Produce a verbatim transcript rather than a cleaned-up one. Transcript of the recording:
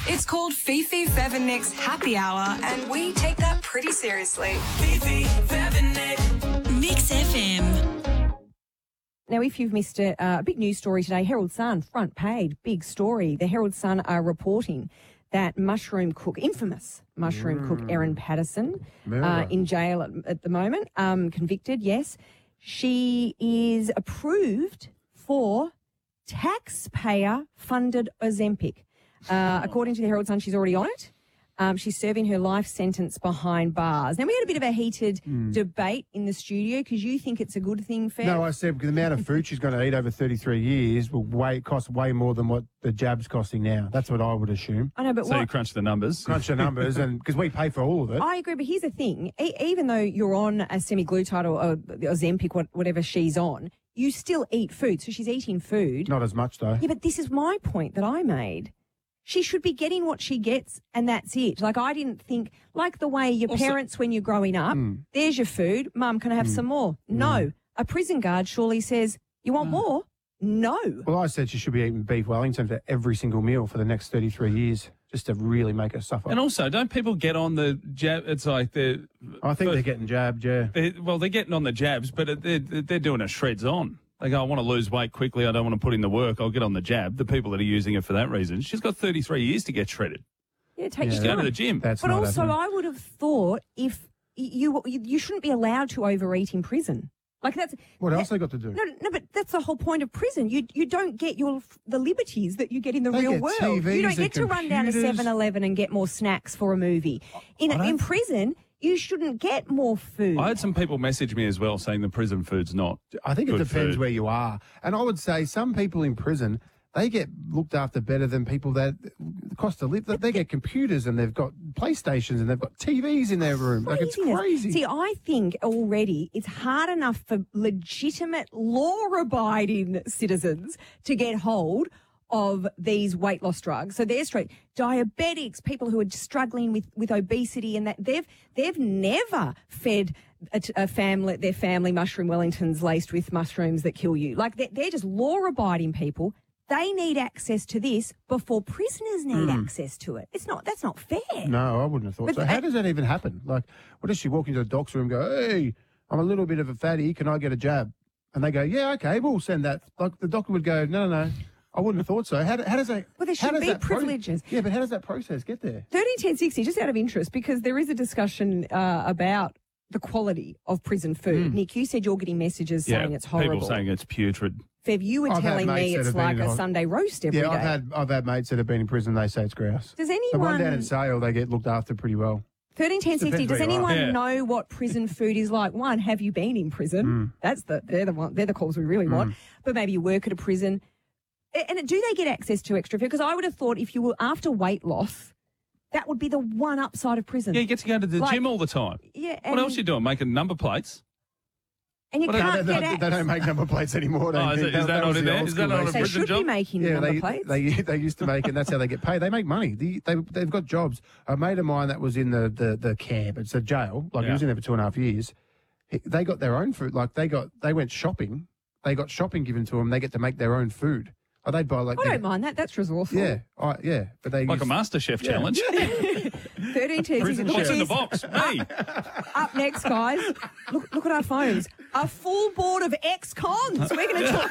It's called Fifi Fev and Nick's Happy Hour, and we take that pretty seriously. Fifi Fev and Nick. Mix F M. Now, if you've missed a, uh, a big news story today, Herald Sun, front page, big story. The Herald Sun are reporting that mushroom cook, infamous mushroom mm. cook Erin Patterson, uh, in jail at, at the moment, um, convicted, yes. She is approved for taxpayer-funded Ozempic. Uh, according to the Herald Sun, she's already on it. Um, she's serving her life sentence behind bars. Now, we had a bit of a heated mm. debate in the studio because you think it's a good thing, Fair. No, I said because the amount of food she's going to eat over thirty-three years will way, cost way more than what the jab's costing now. That's what I would assume. I know, but so what? you crunch the numbers. Crunch the numbers, and because we pay for all of it. I agree, but here's the thing. E- even though you're on a semaglutide or, or Ozempic, what, whatever she's on, you still eat food. So she's eating food. Not as much, though. Yeah, but this is my point that I made. She should be getting what she gets, and that's it. Like, I didn't think, like the way your also, parents, when you're growing up, mm. there's your food. Mum, can I have mm. some more? No. Mm. A prison guard surely says, you want mm. more? No. Well, I said she should be eating beef Wellington for every single meal for the next thirty-three years, just to really make her suffer. And also, don't people get on the jab? It's like they're... I think they're getting jabbed, yeah. They're, well, they're getting on the jabs, but they're, they're doing a shreds on. They go, I want to lose weight quickly. I don't want to put in the work. I'll get on the jab. The people that are using it for that reason. She's got thirty-three years to get shredded. Yeah, it takes Just time. go to the gym. That's but not also, happening. I would have thought if you, you you shouldn't be allowed to overeat in prison. Like that's what that, else they got to do? No, no, but that's the whole point of prison. You you don't get your the liberties that you get in the they real get world. T Vs you don't get to and run down to computers. seven eleven and get more snacks for a movie. In in prison, you shouldn't get more food. I had some people message me as well saying the prison food's not. I think it good depends food. where you are. And I would say some people in prison, they get looked after better than people that cost of live. They get computers and they've got PlayStations and they've got T Vs in their room. Like, it's crazy. See, I think already it's hard enough for legitimate law-abiding citizens to get hold of these weight loss drugs. So they're straight diabetics, people who are struggling with, with obesity, and that they've they've never fed a, a family their family mushroom Wellingtons laced with mushrooms that kill you. Like they're, they're just law-abiding people. They need access to this before prisoners need mm. access to it. It's not that's not fair. No, I wouldn't have thought but so. the, How does that even happen? Like, what does she walk into the doc's room and go, hey, I'm a little bit of a fatty, can I get a jab? And they go, yeah, okay, we'll send that. Like the doctor would go, no, no, no. I wouldn't have thought so. How, how does that? Well, there should be privileges. Pro- yeah, but how does that process get there? thirteen ten sixty, just out of interest, because there is a discussion uh, about the quality of prison food. Mm. Nick, you said you're getting messages yeah, saying it's horrible. People saying it's putrid. Fev, you were I've telling me it's like a Sunday roast every yeah, day. I've had I've had mates that have been in prison. They say it's grouse. Does anyone? The one down in Sale, they get looked after pretty well. thirteen ten sixty. Does anyone yeah. know what prison food is like? One, have you been in prison? Mm. That's the they're the one they're the calls we really mm. want. But maybe you work at a prison. And do they get access to extra food? Because I would have thought if you were after weight loss, that would be the one upside of prison. Yeah, you get to go to the like, gym all the time. Yeah. What else are you doing? Making number plates? And you what can't they, get they, access. they don't make number plates anymore. Oh, is, it, is that, that not in there? Is that not a They prison should job? be making yeah, number they, plates. They, they used to make it, and that's how they get paid. They make money. The, they, they've got jobs. A mate of mine that was in the, the, the camp, it's a jail, like yeah. he was in there for two and a half years. He, they got their own food. Like they got, they went shopping. They got shopping given to them. They get to make their own food. Oh, they'd buy like. I don't mind that. That's resourceful. Yeah, I, yeah, but they like used, a MasterChef yeah. challenge. thirteen ten Prison sixty. chefs in the box. Me. Up next, guys. Look, look at our phones. A full board of ex-cons. We're going to talk.